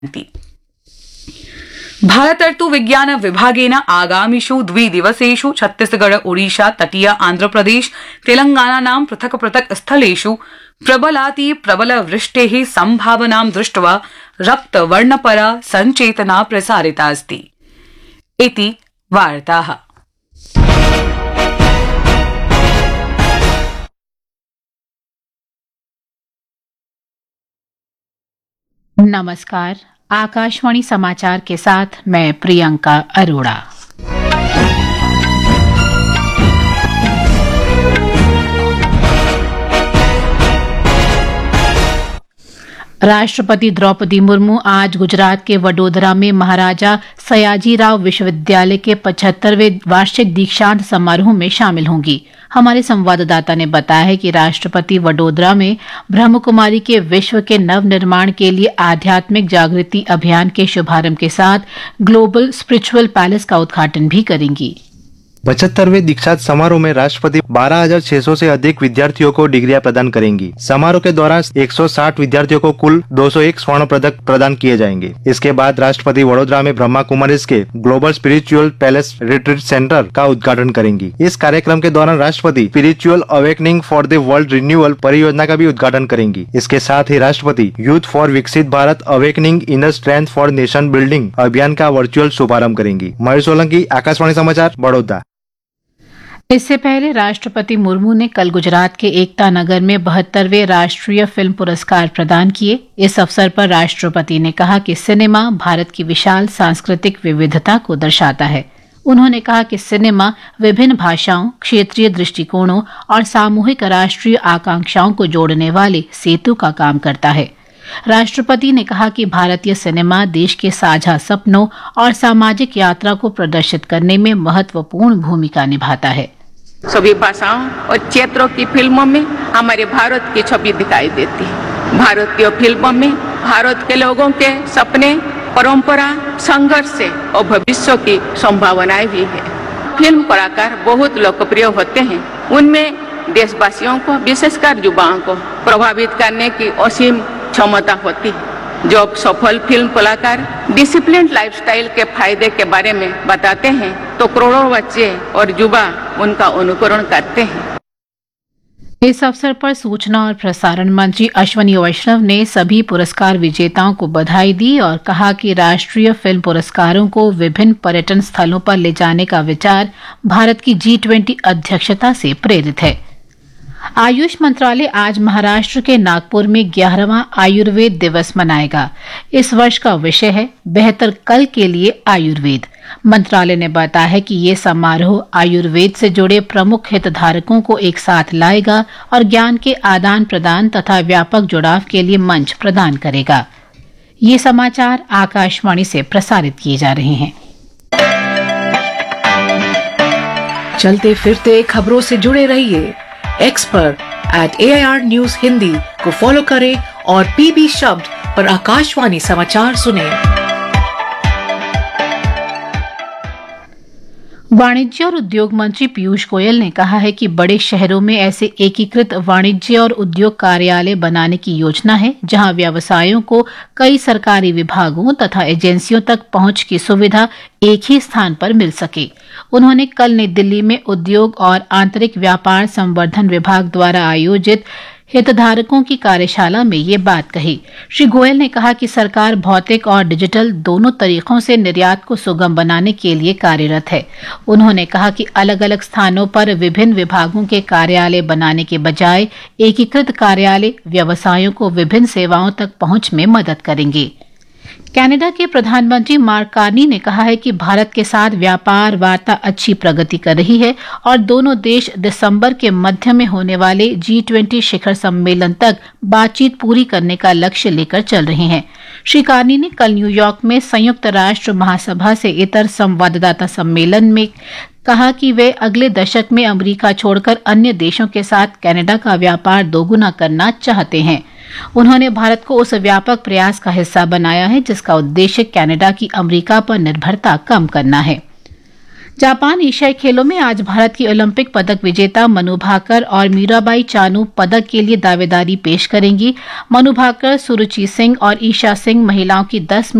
भारतर्तु विज्ञान विभागेन आगामिषु 2 दिवसेषु छत्तीसगढ़, ओडिशा, तटीय आंध्रप्रदेश, तेलंगानानां पृथक पृथक स्थलेषु प्रबलाति प्रबल वृष्टेः संभावनां दृष्ट्वा रक्तवर्णपरा संचेतना प्रसारिता अस्ति इति वार्ताः। नमस्कार, आकाशवाणी समाचार के साथ मैं प्रियंका अरोड़ा। राष्ट्रपति द्रौपदी मुर्मू आज गुजरात के वडोदरा में महाराजा सयाजीराव विश्वविद्यालय के 75वें वार्षिक दीक्षांत समारोह में शामिल होंगी। हमारे संवाददाता ने बताया है कि राष्ट्रपति वडोदरा में ब्रह्मकुमारी के विश्व के नव निर्माण के लिए आध्यात्मिक जागृति अभियान के शुभारंभ के साथ ग्लोबल स्पिरिचुअल पैलेस का उद्घाटन भी करेंगी। 75वें दीक्षांत समारोह में राष्ट्रपति 12,600 से अधिक विद्यार्थियों को डिग्रियां प्रदान करेंगी। समारोह के दौरान 160 विद्यार्थियों को कुल 201 स्वर्ण पदक प्रदान किए जाएंगे। इसके बाद राष्ट्रपति वडोदरा में ब्रह्मा कुमारीज के global spiritual palace retreat centre का उद्घाटन करेंगी। इस कार्यक्रम के दौरान राष्ट्रपति spiritual awakening for the world renewal परियोजना का भी उद्घाटन करेंगी। इसके साथ ही राष्ट्रपति यूथ फॉर विकसित Bharat awakening inner strength for nation building अभियान का वर्चुअल शुभारंभ करेंगी। मयूर सोलंकी, आकाशवाणी समाचार, बड़ौदा। इससे पहले राष्ट्रपति मुर्मू ने कल गुजरात के एकता नगर में 72वें राष्ट्रीय फिल्म पुरस्कार प्रदान किए। इस अवसर पर राष्ट्रपति ने कहा कि सिनेमा भारत की विशाल सांस्कृतिक विविधता को दर्शाता है। उन्होंने कहा कि सिनेमा विभिन्न भाषाओं, क्षेत्रीय दृष्टिकोणों और सामूहिक राष्ट्रीय आकांक्षाओं को जोड़ने वाले सेतु का काम करता है। राष्ट्रपति ने कहा कि भारतीय सिनेमा देश के साझा सपनों और सामाजिक यात्रा को प्रदर्शित करने में महत्वपूर्ण भूमिका निभाता है। सभी भाषाओं और क्षेत्रों की फिल्मों में हमारे भारत की छवि दिखाई देती है। भारतीय फिल्मों में भारत के लोगों के सपने, परंपरा, संघर्ष और भविष्य की संभावनाएं भी है। फिल्म कलाकार बहुत लोकप्रिय होते हैं। उनमें देशवासियों को, विशेषकर युवाओं को प्रभावित करने की असीम क्षमता होती है। जब सफल फिल्म कलाकार डिसिप्लिन लाइफस्टाइल के फायदे के बारे में बताते हैं तो करोड़ों बच्चे और युवा उनका अनुकरण करते हैं। इस अवसर पर सूचना और प्रसारण मंत्री अश्विनी वैष्णव ने सभी पुरस्कार विजेताओं को बधाई दी और कहा कि राष्ट्रीय फिल्म पुरस्कारों को विभिन्न पर्यटन स्थलों पर ले जाने का विचार भारत की G20 अध्यक्षता से प्रेरित है। आयुष मंत्रालय आज महाराष्ट्र के नागपुर में 11वां आयुर्वेद दिवस मनाएगा। इस वर्ष का विषय है बेहतर कल के लिए आयुर्वेद। मंत्रालय ने बताया है कि ये समारोह आयुर्वेद से जुड़े प्रमुख हितधारकों को एक साथ लाएगा और ज्ञान के आदान प्रदान तथा व्यापक जुड़ाव के लिए मंच प्रदान करेगा। ये समाचार आकाशवाणी से प्रसारित किए जा रहे हैं। चलते फिरते खबरों से जुड़े रहिए। एक्स पर @AIR News हिंदी को फॉलो करें और PB शब्द पर आकाशवाणी समाचार सुनें। वाणिज्य और उद्योग मंत्री पीयूष गोयल ने कहा है कि बड़े शहरों में ऐसे एकीकृत वाणिज्य और उद्योग कार्यालय बनाने की योजना है जहां व्यवसायों को कई सरकारी विभागों तथा एजेंसियों तक पहुंच की सुविधा एक ही स्थान पर मिल सके। उन्होंने कल नई दिल्ली में उद्योग और आंतरिक व्यापार संवर्धन विभाग द्वारा आयोजित हितधारकों की कार्यशाला में ये बात कही। श्री गोयल ने कहा कि सरकार भौतिक और डिजिटल दोनों तरीकों से निर्यात को सुगम बनाने के लिए कार्यरत है। उन्होंने कहा कि अलग अलग स्थानों पर विभिन्न विभागों के कार्यालय बनाने के बजाय एकीकृत कार्यालय व्यवसायों को विभिन्न सेवाओं तक पहुंच में मदद करेंगे। कनाडा के प्रधानमंत्री मार्क कार्नी ने कहा है कि भारत के साथ व्यापार वार्ता अच्छी प्रगति कर रही है और दोनों देश दिसंबर के मध्य में होने वाले G20 शिखर सम्मेलन तक बातचीत पूरी करने का लक्ष्य लेकर चल रहे हैं। श्री कार्नी ने कल न्यूयॉर्क में संयुक्त राष्ट्र महासभा से इतर संवाददाता सम्मेलन में कहा कि वे अगले दशक में अमेरिका छोड़कर अन्य देशों के साथ कनाडा का व्यापार दोगुना करना चाहते हैं। उन्होंने भारत को उस व्यापक प्रयास का हिस्सा बनाया है जिसका उद्देश्य कनाडा की अमेरिका पर निर्भरता कम करना है। जापान एशियाई खेलों में आज भारत की ओलंपिक पदक विजेता मनु भाकर और मीराबाई चानू पदक के लिए दावेदारी पेश करेंगी। मनु भाकर, सुरुचि सिंह और ईशा सिंह महिलाओं की 10